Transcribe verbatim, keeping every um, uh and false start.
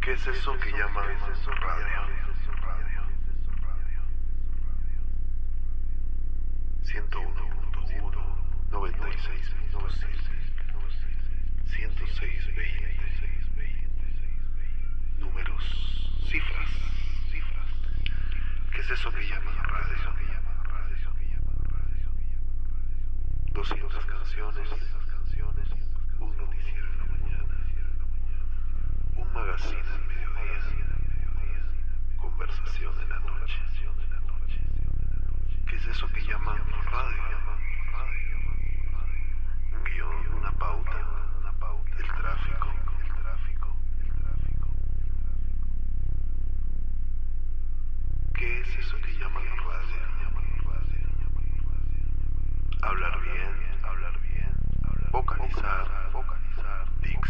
¿Qué es eso que llaman radio? ciento uno punto uno, noventa y seis punto siete, ciento seis punto veinte. Números, cifras, cifras. ¿Qué es eso que llaman